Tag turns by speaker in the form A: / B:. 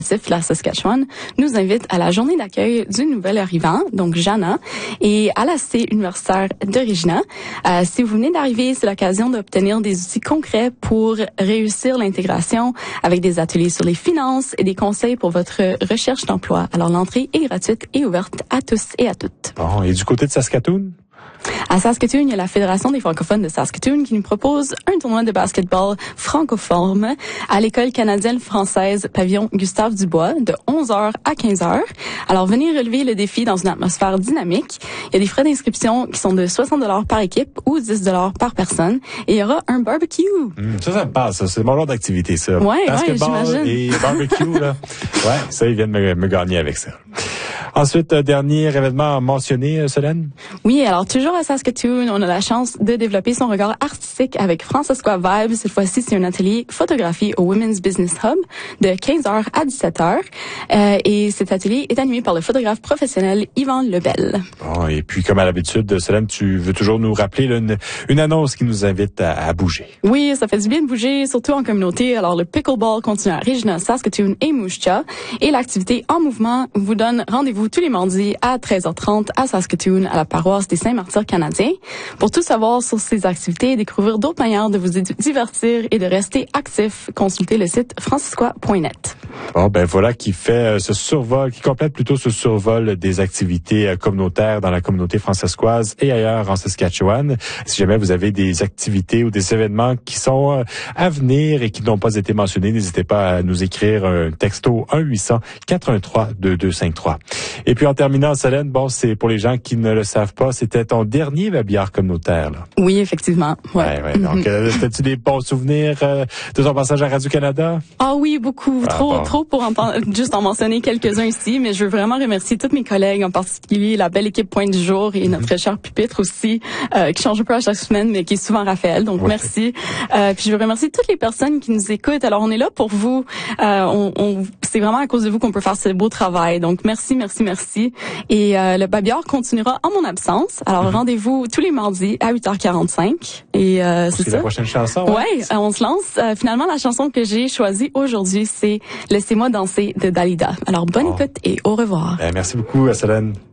A: la Saskatchewan nous invite à la journée d'accueil du nouvel arrivant, donc Jana, et à la cité universitaire de Regina. Si vous venez d'arriver, c'est l'occasion d'obtenir des outils concrets pour réussir l'intégration avec des ateliers sur les finances et des conseils pour votre recherche d'emploi. Alors l'entrée est gratuite et ouverte à tous et à toutes.
B: Bon, et du côté de Saskatoon?
A: À Saskatoon, il y a la Fédération des francophones de Saskatoon qui nous propose un tournoi de basketball francoforme à l'école canadienne-française pavillon Gustave Dubois de 11h à 15h. Alors, venez relever le défi dans une atmosphère dynamique. Il y a des frais d'inscription qui sont de 60$ par équipe ou 10$ par personne. Et il y aura un barbecue.
B: Ça me passe, ça. C'est mon genre d'activité, ça.
A: Ouais,
B: basketball
A: j'imagine.
B: et barbecue, là. Ouais, ça, ils viennent me gagner avec ça. Ensuite, dernier événement mentionné, Solène?
A: Oui, alors toujours à Saskatoon, on a la chance de développer son regard artistique avec Francescois Vibe. Cette fois-ci, c'est un atelier photographie au Women's Business Hub de 15h à 17h. Et cet atelier est animé par le photographe professionnel Yvan Lebel.
B: Bon, et puis, comme à l'habitude, Solène, tu veux toujours nous rappeler là, une annonce qui nous invite à bouger.
A: Oui, ça fait du bien de bouger, surtout en communauté. Alors, le pickleball continue à Regina, Saskatoon et Moose Jaw. Et l'activité En Mouvement vous donne rendez-vous tous les mardis à 13h30 à Saskatoon, à la paroisse des Saints-Martyrs canadiens. Pour tout savoir sur ces activités et découvrir d'autres manières de vous divertir et de rester actif, consultez le site franciscois.net.
B: Bon, ben voilà qui fait qui complète plutôt ce survol des activités communautaires dans la communauté francescoise et ailleurs en Saskatchewan. Si jamais vous avez des activités ou des événements qui sont à venir et qui n'ont pas été mentionnés, n'hésitez pas à nous écrire un texto 1-800-413-2253. Et puis en terminant, Solène, bon, c'est pour les gens qui ne le savent pas, c'était ton dernier babillard communautaire, là.
A: Oui, effectivement. Ouais.
B: Donc, as-tu des bons souvenirs de ton passage à Radio-Canada?
A: Ah oui, beaucoup. Trop pour juste en mentionner quelques-uns ici, mais je veux vraiment remercier tous mes collègues, en particulier la belle équipe Point du jour et notre cher pupitre aussi, qui change un peu à chaque semaine, mais qui est souvent Raphaël. Donc, merci. Puis je veux remercier toutes les personnes qui nous écoutent. Alors, on est là pour vous. C'est vraiment à cause de vous qu'on peut faire ce beau travail. Donc, merci. Et le babillard continuera en mon absence. Alors, rendez-vous tous les mardis à 8h45. Et c'est ça.
B: La prochaine chanson.
A: Ouais, on se lance. Finalement, la chanson que j'ai choisie aujourd'hui, c'est Laissez-moi danser de Dalida. Alors, bonne écoute et au revoir.
B: Merci beaucoup, Solène.